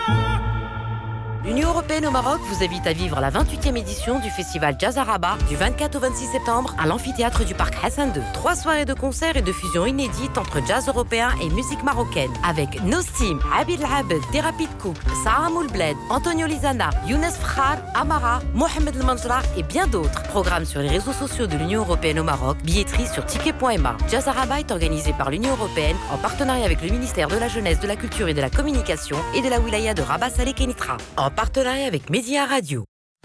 L'Union européenne au Maroc vous invite à vivre la 28e édition du festival Jazz à Rabat du 24 au 26 septembre à l'amphithéâtre du Parc Hassan II. 3 soirées de concerts et de fusion inédite entre jazz européen et musique marocaine avec Nostim, Abid Abed, Thérapie de Couple, Saam Oulbled, Antonio Lizana, Younes Fkhar, Amara, Mohamed El Manjra et bien d'autres. Programme sur les réseaux sociaux de l'Union européenne au Maroc, billetterie sur ticket.ma. Jazz à Rabat est organisé par l'Union européenne en partenariat avec le ministère de la Jeunesse, de la Culture et de la Communication et de la wilaya de Rabat Salé Kenitra. En partenariat avec Média Radio.